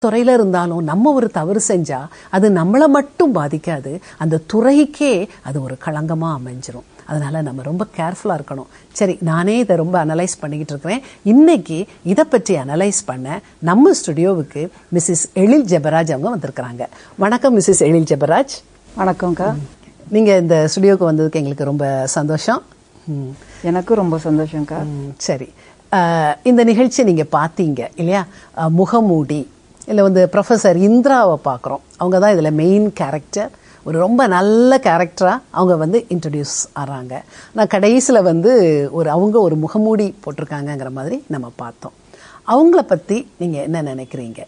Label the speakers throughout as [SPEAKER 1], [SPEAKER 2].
[SPEAKER 1] துறையில இருந்தாலும் நம்ம ஒரு தவறு செஞ்சா அது நம்மளை மட்டும் பாதிக்காது, அந்த துறைக்கே அது ஒரு களங்கமா அமைஞ்சிரும். அதனால நம்ம ரொம்ப கேர்ஃபுல்லா இருக்கணும். சரி, நானே இதை ரொம்ப அனலைஸ் பண்ணிக்கிட்டு இருக்கிறேன். இன்னைக்கு இதை பற்றி அனலைஸ் பண்ண நம்ம ஸ்டுடியோவுக்கு மிஸ்ஸஸ் எழில் ஜெபராஜ் அவங்க வந்திருக்கிறாங்க. வணக்கம் மிஸ்ஸஸ் எழில் ஜெபராஜ்.
[SPEAKER 2] வணக்கம்க்கா.
[SPEAKER 1] நீங்க இந்த ஸ்டுடியோவுக்கு வந்ததுக்கு எங்களுக்கு ரொம்ப சந்தோஷம்.
[SPEAKER 2] எனக்கும் ரொம்ப சந்தோஷம்க்கா.
[SPEAKER 1] சரி, இந்த நிகழ்ச்சியை நீங்க பார்த்தீங்க இல்லையா? முகமூடி இல்லை வந்து ப்ரொஃபஸர் இந்திராவை பார்க்குறோம். அவங்க தான் இதில் மெயின் கேரக்டர். ஒரு ரொம்ப நல்ல கேரக்டராக அவங்க வந்து இன்ட்ரடியூஸ் ஆகிறாங்க. நான் கடைசியில் வந்து அவங்க ஒரு முகமூடி போட்டிருக்காங்கங்கிற மாதிரி நம்ம பார்த்தோம். அவங்கள பற்றி நீங்கள் என்ன நினைக்கிறீங்க?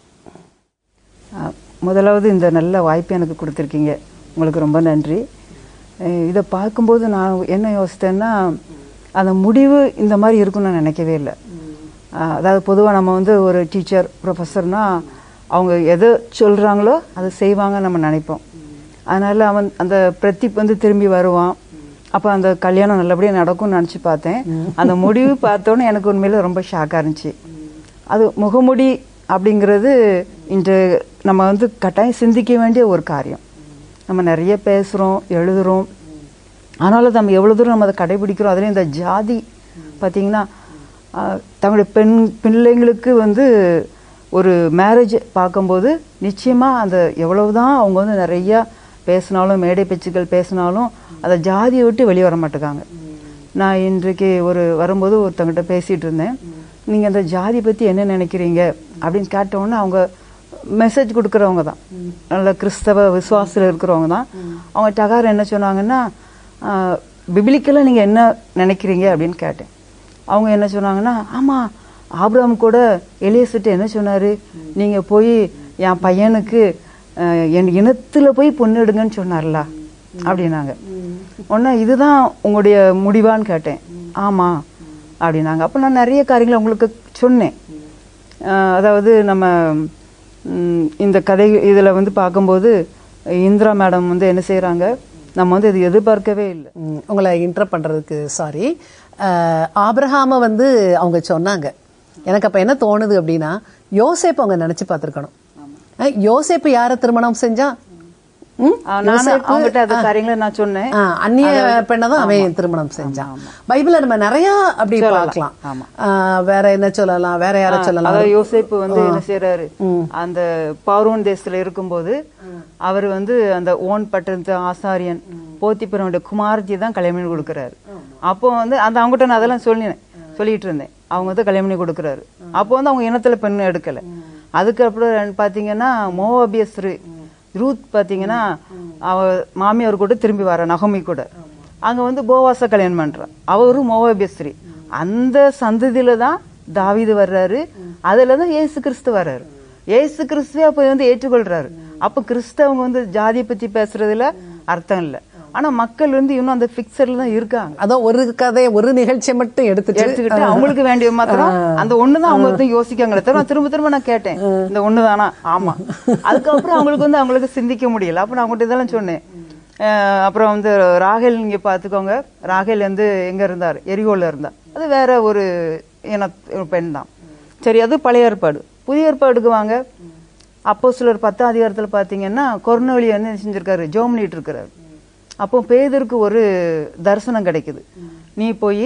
[SPEAKER 2] முதலாவது இந்த நல்ல வாய்ப்பு எனக்கு கொடுத்துருக்கீங்க, உங்களுக்கு ரொம்ப நன்றி. இதை பார்க்கும்போது நான் என்ன யோசித்தேன்னா, அந்த முடிவு இந்த மாதிரி இருக்குன்னு நான் நினைக்கவே இல்லை. அதாவது பொதுவாக நம்ம வந்து ஒரு டீச்சர் ப்ரொஃபஸர்னால் அவங்க எதை சொல்கிறாங்களோ அதை செய்வாங்க நம்ம நினைப்போம். அதனால் அந்த பிரதீப் வந்து திரும்பி வருவான், அப்போ அந்த கல்யாணம் நல்லபடியாக நடக்கும்னு நினச்சி பார்த்தேன். அந்த முடிவு பார்த்தோன்னே எனக்கு உண்மையில ரொம்ப ஷாக்காக இருந்துச்சு. அது முகமுடி அப்படிங்கிறது இன்று நம்ம வந்து கட்டாயம் சிந்திக்க வேண்டிய ஒரு காரியம். நம்ம நிறைய பேசுகிறோம், எழுதுகிறோம், ஆனாலும் நம்ம எவ்வளோ தூரம் நம்ம அதை கடைபிடிக்கிறோம். அதுலேயும் இந்த ஜாதி பார்த்திங்கன்னா, தங்களுடைய பிள்ளைங்களுக்கு வந்து ஒரு மேரேஜ் பார்க்கும்போது நிச்சயமாக அந்த எவ்வளவுதான் அவங்க வந்து நிறையா பேசினாலும், மேடை பேச்சுக்கள் பேசினாலும் அந்த ஜாதியை விட்டு வெளியே வர மாட்டேங்காங்க. நான் இன்றைக்கு வரும்போது ஒருத்தங்கிட்ட பேசிகிட்டு இருந்தேன். நீங்கள் அந்த ஜாதி பற்றி என்ன நினைக்கிறீங்க அப்படின்னு கேட்டோன்னே அவங்க மெசேஜ் கொடுக்குறவங்க தான், நல்ல கிறிஸ்தவ விசுவாசத்தில் இருக்கிறவங்க தான். அவங்க டகார் என்ன சொன்னாங்கன்னா, பிபிலிக்கலாக நீங்கள் என்ன நினைக்கிறீங்க அப்படின்னு கேட்டேன். அவங்க என்ன சொன்னாங்கன்னா, ஆமாம், ஆபிரகாம் கூட எலியேசர்ட்ட என்ன சொன்னார், நீங்கள் போய் என் பையனுக்கு என் இனத்தில் போய் பொண்ணு எடுங்கன்னு சொன்னார்ல அப்படின்னாங்க. ஒன்று இதுதான் உங்களுடைய முடிவான்னு கேட்டேன். ஆமாம் அப்படின்னாங்க. அப்போ நான் நிறைய காரியங்களை உங்களுக்கு சொன்னேன். அதாவது நம்ம இந்த கதை இதில் வந்து பார்க்கும்போது இந்திரா மேடம் வந்து என்ன செய்கிறாங்க, நம்ம வந்து இது எதிர்பார்க்கவே இல்லை.
[SPEAKER 1] உங்களை இன்டரப்ட் பண்ணுறதுக்கு சாரி. ஆபிரகாமை வந்து அவங்க சொன்னாங்க. எனக்கு அப்போ என்ன தோணுது அப்படின்னா, யோசேப்பு அவங்க நினச்சி பார்த்துருக்கணும். யோசேப்பு யாரை திருமணம் செஞ்சா?
[SPEAKER 2] நான் சொன்னேன்,
[SPEAKER 1] அந்நிய பெண்ணை தான் அவன் திருமணம் செஞ்சான். பைபிள்ல நம்ம நிறைய அப்படி பார்க்கலாம். வேற என்ன சொல்லலாம், வேற யார சொல்லலாம்?
[SPEAKER 2] யோசேப்பு வந்து என்ன செய்யறாரு, அந்த பார்வோன் தேசத்துல இருக்கும்போது அவர் வந்து அந்த ஓன் பட்டணத்து ஆசாரியன் போத்திபிரனுடைய குமாரத்தி தான் கல்யாணம் பண்ணி கொடுக்குறாரு. அப்போ வந்து அந்த அவங்ககிட்ட நான் அதெல்லாம் சொல்லிட்டு இருந்தேன். அவங்க வந்து கல்யாணம் பண்ணி கொடுக்குறாரு. அப்போ வந்து அவங்க இனத்துல பெண்ணு எடுக்கல. அதுக்கப்புறம் பாத்தீங்கன்னா மோவாபியஸ்ரு ரூத் பாத்தீங்கன்னா அவ மாமியார் கூட திரும்பி வர நகோமி கூட அங்க வந்து போவாச கல்யாணம் பண்றான். அவரும் மோவாபியஸ்ரீ. அந்த சந்ததியில தான் தாவீது வர்றாரு. அதுலதான் ஏசு கிறிஸ்து வர்றாரு. ஏசு கிறிஸ்துவே அப்ப வந்து ஏற்றுக்கொள்றாரு. அப்ப கிறிஸ்தவங்க வந்து ஜாதியை பத்தி பேசுறதுல அர்த்தம் இல்லை. ஆனா மக்கள் வந்து இன்னும் அந்த பிக்சர்ல தான் இருக்காங்க.
[SPEAKER 1] அதான் ஒரு கதை, ஒரு நிகழ்ச்சியை மட்டும் எடுத்துக்கிட்டு
[SPEAKER 2] அவங்களுக்கு வேண்டிய மாத்திரம் அந்த ஒண்ணுதான் அவங்க வந்து யோசிக்காங்களே தவிர, திரும்ப திரும்ப நான் கேட்டேன், இந்த ஒண்ணுதானா? ஆமா. அதுக்கப்புறம் அவங்களுக்கு சிந்திக்க முடியல. அப்ப நான் அவங்ககிட்ட இதெல்லாம் சொன்னேன். அப்புறம் வந்து ராகேல் நீங்க பாத்துக்கோங்க. ராகேல் வந்து எங்க இருந்தார்? எரிகோல இருந்தா. அது வேற ஒரு பெண் தான். சரி, அது பழைய ஏற்பாடு. புதிய ஏற்பாடுக்கு வாங்க. அப்போஸ்தலர் 10ஆம் அதிகாரத்துல பாத்தீங்கன்னா கொர்நேலியு வந்து என்ன செஞ்சிருக்காரு, ஜெபம் பண்ணிட்டு இருக்கிறாரு. அப்போ பேதுருக்கு ஒரு தரிசனம் கிடைக்குது. நீ போய்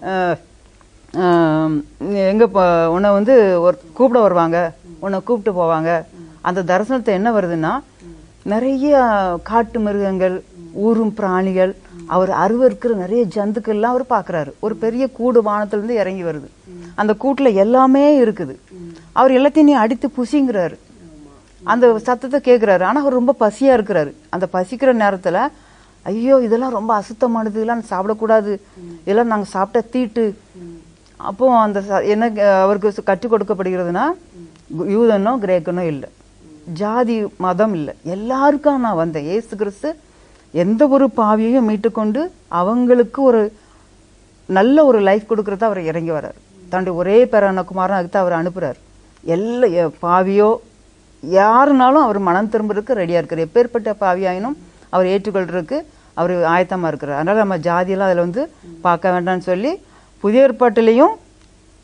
[SPEAKER 2] எங்க உன்னை வந்து கூப்பிட வருவாங்க, உன்னை கூப்பிட்டு போவாங்க. அந்த தரிசனத்தை என்ன வருதுன்னா, நிறைய காட்டு மிருகங்கள், ஊரும் பிராணிகள், அவர் அருவருக்கிற நிறைய ஜந்துக்கள்லாம் அவர் பாக்குறாரு. ஒரு பெரிய கூடு வானத்துல இருந்து இறங்கி வருது. அந்த கூட்டுல எல்லாமே இருக்குது. அவர் எல்லாத்தையும் நீ அடித்து புசிங்கிறாரு. அந்த சத்தத்தை கேட்கிறாரு. ஆனா அவர் ரொம்ப பசியா இருக்கிறாரு. அந்த பசிக்கிற நேரத்துல, ஐயோ இதெல்லாம் ரொம்ப அசுத்தமானது, இதெல்லாம் சாப்பிடக்கூடாது, இதெல்லாம் நாங்க சாப்பிட்ட தீட்டு. அப்போ அந்த என்ன அவருக்கு கற்றுக் கொடுக்கப்படுகிறதுனா, யூதனோ கிரேக்கனோ இல்லை, ஜாதி மதம் இல்லை, எல்லாருக்கும் நான் வந்தேன். ஏசு கிறிஸ்து எந்த ஒரு பாவியையும் மீட்டுக்கொண்டு அவங்களுக்கு ஒரு நல்ல ஒரு லைஃப் கொடுக்கறத அவர் இறங்கி வர்றாரு. தன்னுடைய ஒரே பேரான குமாரன் அதுக்கு அவர் அனுப்புறாரு. எல்லா பாவியோ யாருனாலும் அவர் மனம் திரும்புறதுக்கு ரெடியா இருக்காரு. எப்பேற்பட்ட பாவியாயினும் அவர் ஏற்றுக்கொள்றதுக்கு அவர் ஆயத்தமா இருக்கிறார். அதனால நம்ம ஜாதியெல்லாம் அதுல வந்து பார்க்க வேண்டாம்னு சொல்லி புதிய ஏற்பாட்டிலையும்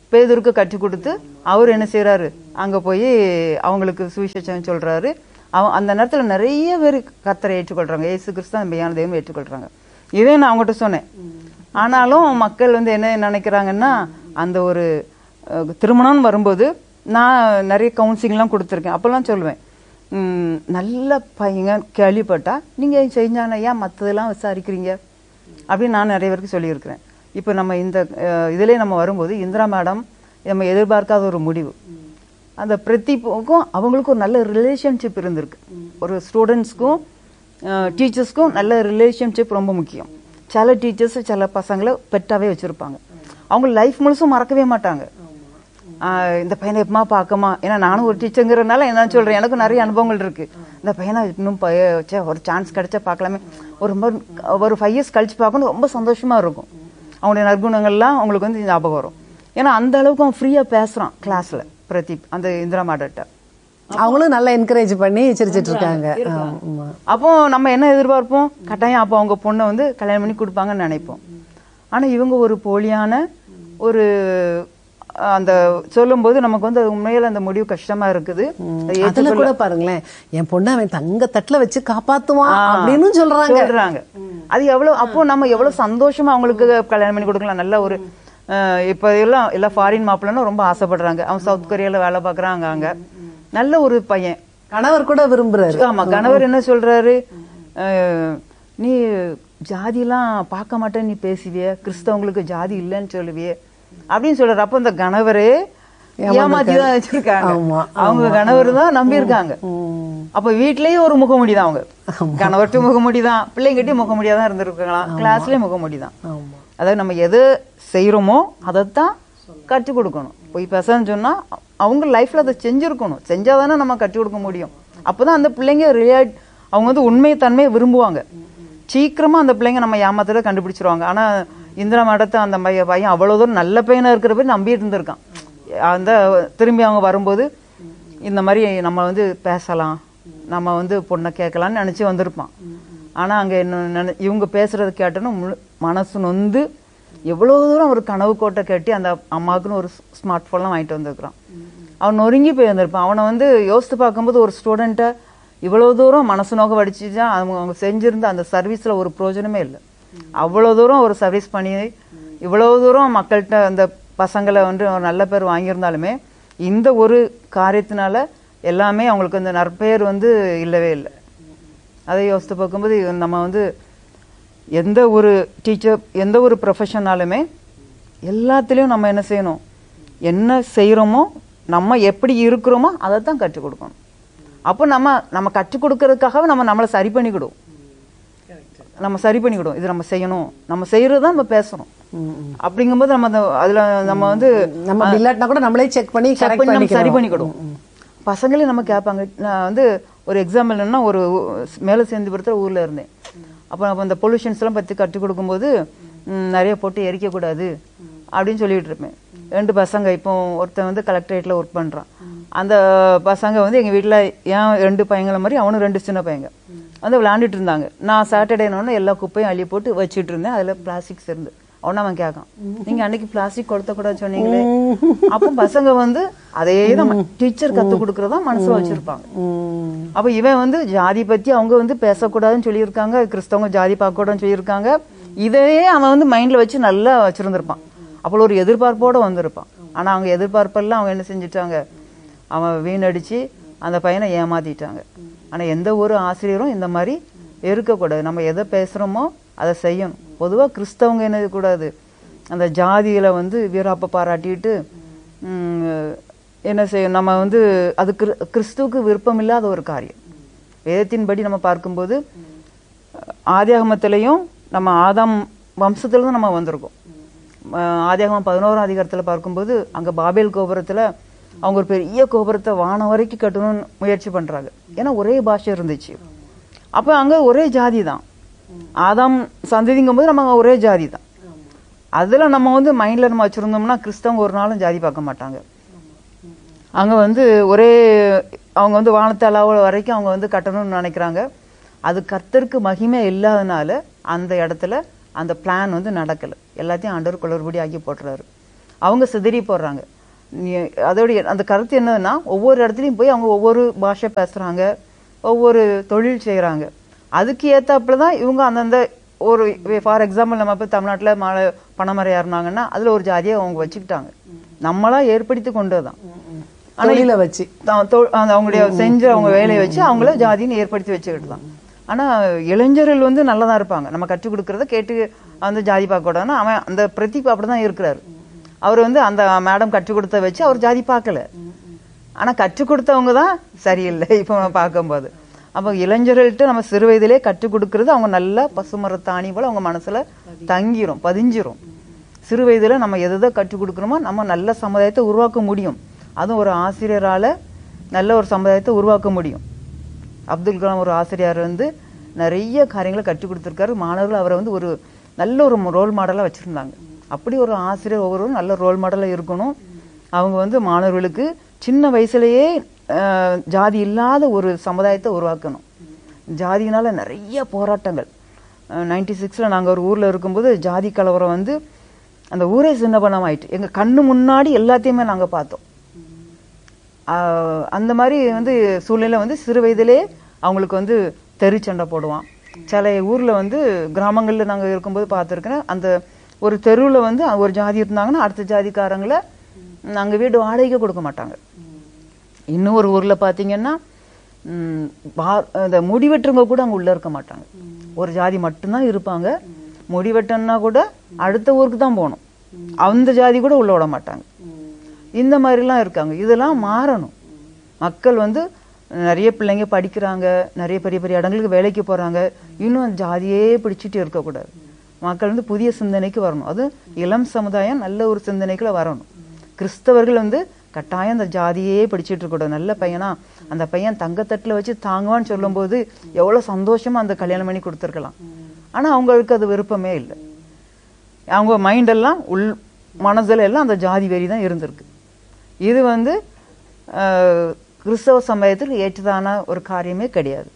[SPEAKER 2] பேதுருக்கு கற்றுக் கொடுத்து அவர் என்ன செய்யறாரு, அங்க போய் அவங்களுக்கு சுவிசேஷம் சொல்றாரு. அந்த நேரத்துல நிறைய பேர் கர்த்தரை ஏற்றுக்கொள்றாங்க, இயேசு கிறிஸ்து அந்த மெய்யான தெய்வம் ஏற்றுக்கொள்றாங்க. இதே நான் அவங்ககிட்ட சொன்னேன். ஆனாலும் மக்கள் வந்து என்ன நினைக்கிறாங்கன்னா, அந்த ஒரு திருமணம்னு வரும்போது நான் நிறைய கவுன்சிலிங்லாம் கொடுத்துருக்கேன். அப்பெல்லாம் சொல்லுவேன், நல்ல பையங்க கேள்விப்பட்டா நீங்க செஞ்சான ஏன் மற்றதெல்லாம் விசாரிக்கிறீங்க அப்படின்னு நான் நிறைய பேருக்கு சொல்லியிருக்கிறேன். இப்போ நம்ம இந்த இதுலேயே நம்ம வரும்போது இந்திரா மேடம் நம்ம எதிர்பார்க்காத ஒரு முடிவு. அந்த பிரதீப்புக்கும் அவங்களுக்கும் ஒரு நல்ல ரிலேஷன்ஷிப் இருந்திருக்கு. ஒரு ஸ்டூடெண்ட்ஸ்க்கும் டீச்சர்ஸ்க்கும் நல்ல ரிலேஷன்ஷிப் ரொம்ப முக்கியம். சில டீச்சர்ஸ் சில பசங்களை பெட்டாவே வச்சிருப்பாங்க, அவங்க லைஃப் முழுசும் மறக்கவே மாட்டாங்க. இந்த பையனை எப்பமா பார்க்கமா, ஏன்னா நானும் ஒரு டீச்சருங்கிறதுனால என்ன சொல்றேன், எனக்கு நிறைய அனுபவங்கள் இருக்கு. இந்த பையனை இன்னும் ஒரு சான்ஸ் கிடைச்சா பார்க்கலாமே, ஒரு 5 years கழிச்சு பார்க்கணும், ரொம்ப சந்தோஷமா இருக்கும். அவங்களுடைய நற்குணங்கள்லாம் அவங்களுக்கு வந்து ஞாபகம் வரும். ஏன்னா அந்த அளவுக்கு அவன் ஃப்ரீயா பேசுறான் கிளாஸ்ல பிரதீப், அந்த இந்திரா மேடட்ட.
[SPEAKER 1] அவங்களும் நல்லா என்கரேஜ் பண்ணி சிரிச்சிட்டு இருக்காங்க.
[SPEAKER 2] அப்போ நம்ம என்ன எதிர்பார்ப்போம், கட்டாயம் அப்போ அவங்க பொண்ணை வந்து கல்யாணம் பண்ணி கொடுப்பாங்கன்னு நினைப்போம். ஆனா இவங்க ஒரு போலியான ஒரு அந்த சொல்லும் போது நமக்கு வந்து உண்மையில அந்த முடிவு கஷ்டமா இருக்குது.
[SPEAKER 1] அதுல கூட பாருங்களேன், என் பொண்ணு அவன் தங்க தட்டுல வச்சு காப்பாத்துவான் அப்படின்னு சொல்றாங்க.
[SPEAKER 2] அது எவ்வளவு, அப்போ நம்ம எவ்வளவு சந்தோஷமா அவங்களுக்கு கல்யாணம் பண்ணி கொடுக்கலாம். நல்ல ஒரு இப்ப எல்லாம் ஃபாரின் மாப்பிள்ளன்னு ரொம்ப ஆசைப்படுறாங்க. அவன் சவுத் கொரியால வேலை பாக்குறாங்க, அங்க நல்ல ஒரு பையன்,
[SPEAKER 1] கணவர் கூட விரும்புறாரு.
[SPEAKER 2] ஆமா, கணவர் என்ன சொல்றாரு, நீ ஜாதியெல்லாம் பார்க்க மாட்டேன்னு நீ பேசுவிய, கிறிஸ்தவங்களுக்கு ஜாதி இல்லைன்னு சொல்லுவியே அப்படின்னு சொல்றாரு. அப்ப இந்த கணவரே ஏமாத்திதான் வச்சிருக்காங்க, அவங்க கணவர் தான் நம்பி இருக்காங்க. அப்ப வீட்லயே ஒரு முகமுடிதான், அவங்க கணவர்கிட்ட முகமுடிதான், பிள்ளைங்கிட்டயும் முகமுடியாதான் இருந்திருக்கலாம், கிளாஸ்லயே முகமுடிதான். அதாவது நம்ம எது செய்யறோமோ அதைத்தான் கற்றுக் கொடுக்கணும். போய் பேசன்னு சொன்னா அவங்க லைஃப்ல அதை செஞ்சிருக்கணும், செஞ்சாதானே நம்ம கற்றுக் கொடுக்க முடியும். அப்பதான் அந்த பிள்ளைங்க அவங்க வந்து உண்மை தன்மையை விரும்புவாங்க. சீக்கிரமா அந்த பிள்ளைங்க நம்ம ஏமாத்தத கண்டுபிடிச்சிருவாங்க. ஆனா இந்திரா மேடத்தை அந்த பையன் அவ்வளவு தூரம் நல்ல பையனா இருக்கிற போய் நம்பிட்டு இருந்திருக்கான். அந்த திரும்பி அவங்க வரும்போது இந்த மாதிரி நம்ம வந்து பேசலாம், நம்ம வந்து பொண்ணை கேட்கலாம்னு நினைச்சு வந்திருப்பான். ஆனா அங்க என்ன இவங்க பேசுறது கேட்டோன்னு மனசு நொந்து எவ்வளவு தூரம் ஒரு கனவு கோட்டை கட்டி அந்த அம்மாவுக்குன்னு ஒரு ஸ்மார்ட் போன்லாம் வாங்கிட்டு வந்திருக்கிறான். அவன் நொறுங்கி போய் வந்திருப்பான். அவனை வந்து யோசித்து பார்க்கும்போது ஒரு ஸ்டூடெண்ட்டை இவ்வளவு தூரம் மனசு நோக்க வடிச்சுதான் அவங்க செஞ்சிருந்த அந்த சர்வீஸ்ல ஒரு பிரயோஜனமே இல்லை. அவ்வளவு தூரம் ஒரு சர்வீஸ் பண்ணி இவ்வளவு தூரம் மக்கள்கிட்ட அந்த பசங்களை வந்து ஒரு நல்ல பேர் வாங்கியிருந்தாலுமே இந்த ஒரு காரியத்தினால எல்லாமே அவங்களுக்கு அந்த நற்பெயர் வந்து இல்லவே இல்லை. அதை யோசித்து பார்க்கும்போது நம்ம வந்து எந்த ஒரு டீச்சர், எந்த ஒரு ப்ரொஃபஷனாலுமே எல்லாத்துலேயும் நம்ம என்ன செய்யணும், என்ன செய்கிறோமோ, நம்ம எப்படி இருக்கிறோமோ அதை தான் கற்றுக் கொடுக்கணும். அப்போ நம்ம கற்றுக் கொடுக்கறதுக்காகவே நம்மளை சரி பண்ணிக்கிடுவோம். நம்ம சரி பண்ணிக்கிடுவோம், இது நம்ம செய்யணும், நம்ம செய்யறது தான் நம்ம பேசணும். அப்படிங்கும்போது நம்ம அதுல நம்ம வந்து
[SPEAKER 1] நம்ம இல்லாட்டினா கூட நம்மளே செக் பண்ணி
[SPEAKER 2] சரி பண்ணிக்கிடுவோம். பசங்களே நம்ம கேட்பாங்க. நான் வந்து ஒரு எக்ஸாம்பிள் என்னன்னா, ஒரு மேல சேந்திபுரத்துல ஊர்ல இருந்தேன். அப்போ அந்த பொல்யூஷன்ஸ் எல்லாம் பத்தி கற்றுக் கொடுக்கும்போது நிறைய போட்டு எரிக்கக்கூடாது அப்படின்னு சொல்லிட்டு இருப்பேன். 2 பசங்க, இப்போ ஒருத்தன் வந்து கலெக்டரேட்ல ஒர்க் பண்றான். அந்த பசங்க வந்து எங்க வீட்டுல ஏன் 2 பையங்கள மாதிரி அவனும் 2 சின்ன பையங்க வந்து விளையாண்டுட்டு இருந்தாங்க. நான் சாட்டர்டேன்னு எல்லா குப்பையும் அள்ளி போட்டு வச்சுட்டு இருந்தேன். அதுல பிளாஸ்டிக்ஸ் இருந்து அவனா அவன் கேட்கான், நீங்க அன்னைக்கு பிளாஸ்டிக் கொடுத்த கூட சொன்னீங்களே. அப்போ பசங்க வந்து அதே தான் டீச்சர் கத்து கொடுக்கறதா மனசுல வச்சிருப்பாங்க. அப்ப இவன் வந்து ஜாதி பத்தி அவங்க வந்து பேசக்கூடாதுன்னு சொல்லியிருக்காங்க, கிறிஸ்தவங்க ஜாதி பார்க்க கூடாதுன்னு சொல்லியிருக்காங்க. இதையே அவன் வந்து மைண்ட்ல வச்சு நல்லா வச்சிருந்திருப்பான். அப்போ ஒரு எதிர்பார்ப்போட வந்திருப்பான். ஆனா அவங்க எதிர்பார்ப்பெல்லாம் அவங்க என்ன செஞ்சுட்டாங்க, அவன் வீணடிச்சு அந்த பையனை ஏமாத்திட்டாங்க. ஆனா எந்த ஒரு ஆசிரியரும் இந்த மாதிரி இருக்கக்கூடாது. நம்ம எதை பேசுறோமோ அதை செய்யணும். பொதுவா கிறிஸ்தவங்க என்ன கூடாது, அந்த ஜாதியில வந்து வீராப்ப பாராட்டிட்டு என்ன செய்யும், நம்ம வந்து அது கிறிஸ்துவுக்கு விருப்பம் இல்லாத ஒரு காரியம். வேதத்தின்படி நம்ம பார்க்கும்போது ஆதியாகமத்திலையும் நம்ம ஆதாம் வம்சத்துல தான் நம்ம வந்திருக்கோம். ஆதியாகமம் 11ஆம் அதிகாரத்துல பார்க்கும்போது அங்க பாபேல் கோபுரத்துல அவங்க ஒரு பெரிய கோபுரத்தை வானம் வரைக்கும் கட்டணும்னு முயற்சி பண்றாங்க. ஏன்னா ஒரே பாஷை இருந்துச்சு. அப்ப அங்க ஒரே ஜாதி தான், ஆதாம் சந்ததிங்கும் போது நம்ம ஒரே ஜாதி தான். அதுல நம்ம வந்து மைண்ட்ல நம்ம வச்சிருந்தோம்னா கிறிஸ்தவங்க ஒரு நாளும் ஜாதி பார்க்க மாட்டாங்க. அங்க வந்து ஒரே அவங்க வந்து வானத்தை அளவு வரைக்கும் அவங்க வந்து கட்டணும்னு நினைக்கிறாங்க. அது கர்த்தருக்கு மகிமை இல்லாதனால அந்த இடத்துல அந்த பிளான் வந்து நடக்கல. எல்லாத்தையும் ஆண்டவர் குளறுபடி ஆக்கி போட்டுறாரு. அவங்க சிதறி போடுறாங்க. அதோடைய அந்த கருத்து என்னன்னா, ஒவ்வொரு இடத்துலையும் போய் அவங்க ஒவ்வொரு பாஷை பேசுறாங்க, ஒவ்வொரு தொழில் செய்யறாங்க. அதுக்கு ஏத்தாப்புல தான் இவங்க அந்தந்த ஒரு ஃபார் எக்ஸாம்பிள் நம்ம இப்போ தமிழ்நாட்டில் பணமரையா இருந்தாங்கன்னா அதுல ஒரு ஜாதியை அவங்க வச்சுக்கிட்டாங்க. நம்மளா ஏற்படுத்தி கொண்டதுதான்.
[SPEAKER 1] வச்சு
[SPEAKER 2] அவங்களுடைய செஞ்ச அவங்க வேலையை வச்சு அவங்கள ஜாதின்னு ஏற்படுத்தி வச்சுக்கிட்டு தான். ஆனா இளைஞர்கள் வந்து நல்லதான் இருப்பாங்க. நம்ம கற்றுக் கொடுக்கறத கேட்டு வந்து ஜாதி பார்க்க கூடாதுன்னா அவன் அந்த பிரதீப் அப்படிதான் இருக்கிறாரு. அவர் வந்து அந்த மேடம் கற்றுக் கொடுத்த வச்சு அவர் ஜாதி பார்க்கல. ஆனா கற்றுக் கொடுத்தவங்க தான் சரியில்லை இப்ப நம்ம பார்க்கும்போது. அப்போ இளைஞர்கள்ட்ட நம்ம சிறு வயதிலே கற்றுக் கொடுக்கறது அவங்க நல்லா பசுமரத்தாணி போல அவங்க மனசுல தங்கிரும், பதிஞ்சிரும். சிறு வயதுல நம்ம எதை கற்றுக் கொடுக்கணுமோ நம்ம நல்ல சமுதாயத்தை உருவாக்க முடியும். அதுவும் ஒரு ஆசிரியரால நல்ல ஒரு சமுதாயத்தை உருவாக்க முடியும். அப்துல் கலாம் ஒரு ஆசிரியர் வந்து நிறைய காரியங்களை கற்றுக் கொடுத்துருக்காரு. மாணவர்கள் அவரை வந்து ஒரு நல்ல ஒரு ரோல் மாடலா வச்சிருந்தாங்க. அப்படி ஒரு ஆசிரியர் ஒவ்வொருவரும் நல்ல ரோல் மாடலா இருக்கணும். அவங்க வந்து மாணவர்களுக்கு சின்ன வயசுலயே ஜாதி இல்லாத ஒரு சமுதாயத்தை உருவாக்கணும். ஜாதியினால நிறைய போராட்டங்கள் 96ல நாங்க ஒரு ஊர்ல இருக்கும்போது ஜாதி கலவரம் வந்து அந்த ஊரே சின்ன பண்ணம் ஆயிட்டு. எங்க கண்ணு முன்னாடி எல்லாத்தையுமே நாங்க பார்த்தோம். அந்த மாதிரி வந்து சூழ்நிலை வந்து சிறு வயதிலே அவங்களுக்கு வந்து தெரு சண்டை போடுவான். சில ஊர்ல வந்து கிராமங்கள்ல நாங்க இருக்கும்போது பார்த்துருக்கேன், அந்த ஒரு தெருவுல வந்து ஒரு ஜாதி இருந்தாங்கன்னா அடுத்த ஜாதிக்காரங்களை நாங்க வீடு வாடகைக்கு கொடுக்க மாட்டாங்க. இன்னும் ஒரு ஊர்ல பாத்தீங்கன்னா இந்த முடிவெட்டுறவங்க கூட அங்க உள்ள இருக்க மாட்டாங்க. ஒரு ஜாதி மட்டும்தான் இருப்பாங்க. முடிவெட்டன்னா கூட அடுத்த ஊருக்கு தான் போகணும். அந்த ஜாதி கூட உள்ள விட மாட்டாங்க. இந்த மாதிரிலாம் இருக்காங்க. இதெல்லாம் மாறணும். மக்கள் வந்து நிறைய பிள்ளைங்க படிக்கிறாங்க, நிறைய பெரிய பெரிய இடங்களுக்கு வேலைக்கு போறாங்க. இன்னும் அந்த ஜாதியே பிடிச்சிட்டு இருக்கக்கூடாது. மக்கள் வந்து புதிய சிந்தனைக்கு வரணும். அது இளம் சமுதாயம் நல்ல ஒரு சிந்தனைக்குள்ள வரணும். கிறிஸ்தவர்கள் வந்து கட்டாயம் அந்த ஜாதியே பிடிச்சிட்டு இருக்கக்கூடாது. நல்ல பையனா அந்த பையன் தங்கத்தட்டுல வச்சு தாங்குவான்னு சொல்லும் போது எவ்வளவு சந்தோஷமா அந்த கல்யாணம் பண்ணி கொடுத்துருக்கலாம். ஆனா அவங்களுக்கு அது விருப்பமே இல்லை. அவங்க மைண்ட் எல்லாம் மனசுல எல்லாம் அந்த ஜாதி வெறி தான் இருந்திருக்கு. இது வந்து கிறிஸ்தவ சமயத்தில் ஏற்றதான ஒரு காரியமே கிடையாது.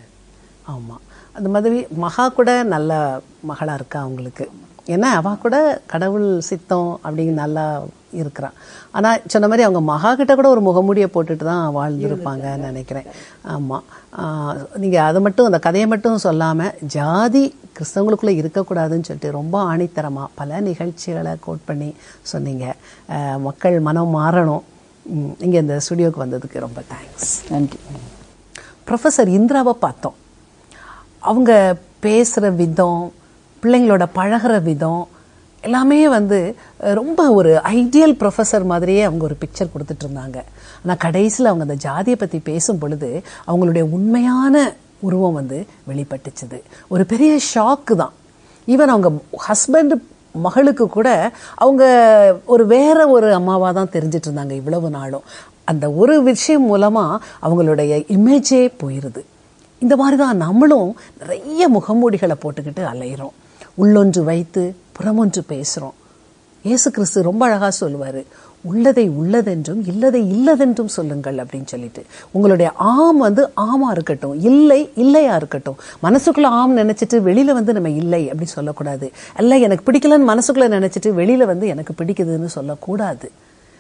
[SPEAKER 1] ஆமா, அந்த மாதிரி மகா கூட நல்ல மகளா இருக்கா அவங்களுக்கு. ஏன்னா அவ கூட கடவுள் சித்தம் அப்படிங்க நல்லா இருக்கிறான். ஆனா சொன்ன மாதிரி அவங்க மகா கிட்ட கூட ஒரு முகமூடியை போட்டுட்டு தான் வாழ்ந்துருப்பாங்கன்னு நினைக்கிறேன். ஆமா, நீங்க அதை மட்டும் அந்த கதையை மட்டும் சொல்லாம ஜாதி கிறிஸ்தவங்களுக்குள்ள இருக்கக்கூடாதுன்னு சொல்லிட்டு ரொம்ப ஆணித்தரமா பல நிகழ்ச்சிகளை கோட் பண்ணி சொன்னீங்க. மக்கள் மனம் மாறணும். இங்க இந்த ஸ்டுடியோக்கு வந்ததுக்கு ரொம்ப தேங்க்ஸ்.
[SPEAKER 2] நன்றி.
[SPEAKER 1] ப்ரொஃபஸர் இந்திராவை பார்த்தோம். அவங்க பேசுகிற விதம், பிள்ளைங்களோட பழகிற விதம் எல்லாமே வந்து ரொம்ப ஒரு ஐடியல் ப்ரொஃபஸர் மாதிரியே அவங்க ஒரு பிக்சர் கொடுத்துட்டு இருந்தாங்க. ஆனால் கடைசியில் அவங்க அந்த ஜாதியை பற்றி பேசும் பொழுது அவங்களுடைய உண்மையான உருவம் வந்து வெளிப்பட்டுச்சுது. ஒரு பெரிய ஷாக்கு தான். ஈவன் அவங்க ஹஸ்பண்ட் மகளுக்கு கூட அவங்க ஒரு வேற ஒரு அம்மாவாக தான் தெரிஞ்சிட்டு இருந்தாங்க இவ்வளவு நாளும். அந்த ஒரு விஷயம் மூலமாக அவங்களுடைய இமேஜே போயிடுது. இந்த மாதிரி தான் நம்மளும் நிறைய முகமூடிகளை போட்டுக்கிட்டு அலையிறோம். உள்ளொன்று வைத்து புறமொன்று பேசுகிறோம். இயேசு கிறிஸ்து ரொம்ப அழகாக சொல்லுவார், உள்ளதை உள்ளதென்றும் இல்லதை இல்லதென்றும் சொல்லுங்கள் அப்படின்னு சொல்லிட்டு. உங்களுடைய ஆம் வந்து ஆமா இருக்கட்டும், இல்லை இல்லையா இருக்கட்டும். மனசுக்குள்ள ஆம் நினைச்சிட்டு வெளியில வந்து நம்ம இல்லை அப்படின்னு சொல்லக்கூடாது. அல்ல எனக்கு பிடிக்கலன்னு மனசுக்குள்ள நினைச்சிட்டு வெளியில வந்து எனக்கு பிடிக்குதுன்னு சொல்லக்கூடாது.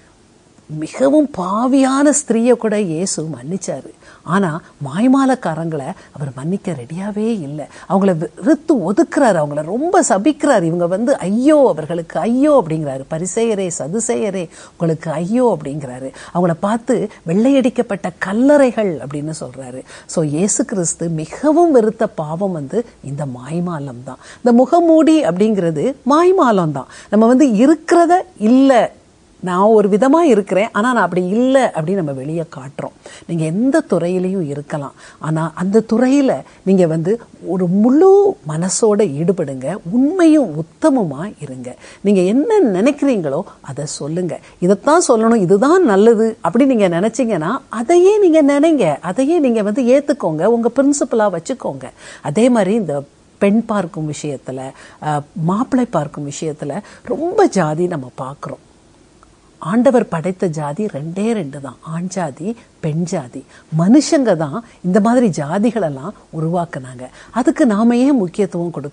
[SPEAKER 1] மிகவும் பாவியான ஸ்திரீயை கூட இயேசு மன்னிச்சாரு. ஆனா மாய்மாலக்காரங்களை அவர் மன்னிக்க ரெடியாவே இல்லை. அவங்கள வெறுத்து ஒதுக்குறாரு, அவங்கள ரொம்ப சபிக்கிறாரு. இவங்க வந்து ஐயோ, அவர்களுக்கு ஐயோ அப்படிங்கிறாரு. பரிசேயரே சதுசேயரே உங்களுக்கு ஐயோ அப்படிங்கிறாரு. அவங்கள பார்த்து வெள்ளையடிக்கப்பட்ட கல்லறைகள் அப்படின்னு சொல்றாரு. ஸோ இயேசு கிறிஸ்து மிகவும் வெறுத்த பாவம் வந்து இந்த மாய்மாலம் தான். இந்த முகமூடி அப்படிங்கிறது மாய்மாலம் தான். நம்ம வந்து இருக்கிறத இல்லை, நான் ஒரு விதமா இருக்கிறேன் ஆனா நான் அப்படி இல்லை அப்படின்னு நம்ம வெளியே காட்டுறோம். நீங்க எந்த துறையிலையும் இருக்கலாம், ஆனா அந்த துறையில நீங்க வந்து ஒரு முழு மனசோட ஈடுபடுங்க, உண்மையும் உத்தமமா இருங்க. நீங்க என்ன நினைக்கிறீங்களோ அதை சொல்லுங்க. இதைத்தான் சொல்லணும், இதுதான் நல்லது அப்படி நீங்க நினைச்சீங்கன்னா அதையே நீங்க நினைங்க, அதையே நீங்க வந்து ஏத்துக்கோங்க, உங்க பிரின்சிபலா வச்சுக்கோங்க. அதே மாதிரி இந்த பெண் பார்க்கும் விஷயத்துல, மாப்பிள்ளை பார்க்கும் விஷயத்துல ரொம்ப ஜாதி நம்ம பார்க்கிறோம். ஆண்டவர் படைத்த ஜாதி ரெண்டே ரெண்டு தான், ஆண் ஜாதி பெண் ஜாதி. மனுஷங்க தான் இந்த மாதிரி ஜாதிகளெல்லாம் உருவாக்குனாங்க. அதுக்கு நாம ஏன் முக்கியத்துவம் கொடுக்கணும்?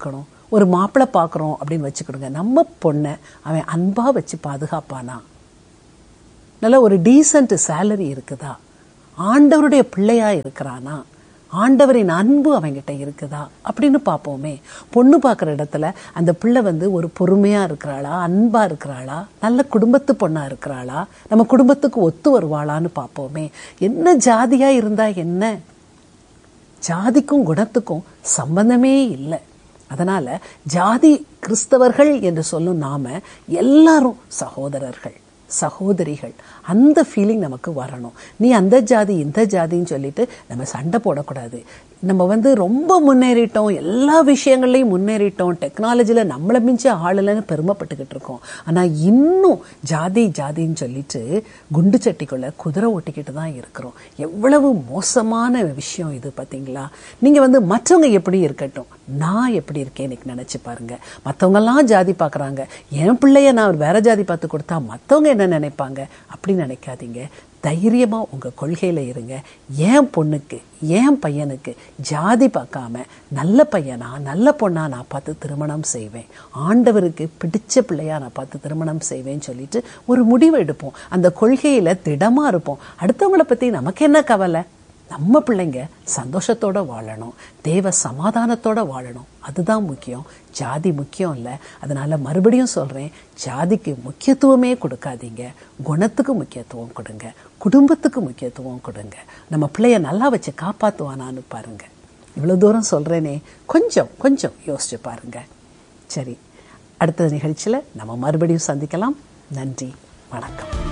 [SPEAKER 1] ஒரு மாப்பிள்ளை பார்க்குறோம் அப்படின்னு வச்சுக்கிடுங்க, நம்ம பொண்ணை அவன் அன்பா வச்சு பாதுகாப்பானா, நல்ல ஒரு டீசன்ட் சேலரி இருக்குதா, ஆண்டவருடைய பிள்ளையா இருக்கிறானா, ஆண்டவரின் அன்பு அவங்கிட்ட இருக்குதா அப்படின்னு பார்ப்போமே. பொண்ணு பார்க்குற இடத்துல அந்த பிள்ளை ஒரு பொறுமையா இருக்கிறாளா, அன்பா இருக்கிறாளா, நல்ல குடும்பத்து பொண்ணா இருக்கிறாளா, நம்ம குடும்பத்துக்கு ஒத்து வருவாளான்னு பார்ப்போமே. என்ன ஜாதியா இருந்தா என்ன, ஜாதிக்கும் குணத்துக்கும் சம்பந்தமே இல்லை. அதனால ஜாதி கிறிஸ்தவர்கள் என்று சொல்லும் நாம எல்லாரும் சகோதரர்கள், சகோதரிகள். அந்த ஃபீலிங் நமக்கு வரணும். நீ அந்த ஜாதி இந்த ஜாதின்னு சொல்லிட்டு நம்ம சண்டை போடக்கூடாது. நம்ம ரொம்ப முன்னேறிட்டோம், எல்லா விஷயங்கள்லையும் முன்னேறிட்டோம், டெக்னாலஜியில் நம்மளை மிஞ்சி ஆளுலன்னு பெருமைப்பட்டுக்கிட்டு இருக்கோம். ஆனால் இன்னும் ஜாதி ஜாதின்னு சொல்லிட்டு குண்டு சட்டிக்குள்ள குதிரை ஓட்டிக்கிட்டு தான் இருக்கிறோம். எவ்வளவு மோசமான விஷயம் இது பார்த்தீங்களா? நீங்கள் மற்றவங்க எப்படி இருக்கட்டும், நான் எப்படி இருக்கேன் எனக்கு நினச்சி பாருங்க. மற்றவங்கெல்லாம் ஜாதி பார்க்குறாங்க, என் பிள்ளைய நான் வேற ஜாதி பார்த்து கொடுத்தா மற்றவங்க என்ன நினைப்பாங்க அப்படி நினைக்காதீங்க. தைரியமா உங்க கொள்கையில இருங்க. என் பொண்ணுக்கு என் பையனுக்கு ஜாதி பார்க்காம நல்ல பையனா நல்ல பொண்ணா நான் பார்த்து திருமணம் செய்வேன், ஆண்டவருக்கு பிடிச்ச பிள்ளையா நான் பார்த்து திருமணம் செய்வேன்னு சொல்லிட்டு ஒரு முடிவு எடுப்போம். அந்த கொள்கையில திடமா இருப்போம். அடுத்தவங்களை பத்தி நமக்கு என்ன கவலை? நம்ம பிள்ளைங்க சந்தோஷத்தோட வாழணும், தேவ சமாதானத்தோட வாழணும், அதுதான் முக்கியம். ஜாதி முக்கியம் இல்லை. அதனால மறுபடியும் சொல்றேன், ஜாதிக்கு முக்கியத்துவமே கொடுக்காதீங்க, குணத்துக்கு முக்கியத்துவம் கொடுங்க, குடும்பத்துக்கு முக்கியத்துவம் கொடுங்க. நம்ம பிள்ளைய நல்லா வச்சு காப்பாற்றுவானான்னு பாருங்க. இவ்வளவு தூரம் சொல்றேனே, கொஞ்சம் கொஞ்சம் யோசிச்சு பாருங்க. சரி, அடுத்த நிகழ்ச்சியில நம்ம மறுபடியும் சந்திக்கலாம். நன்றி, வணக்கம்.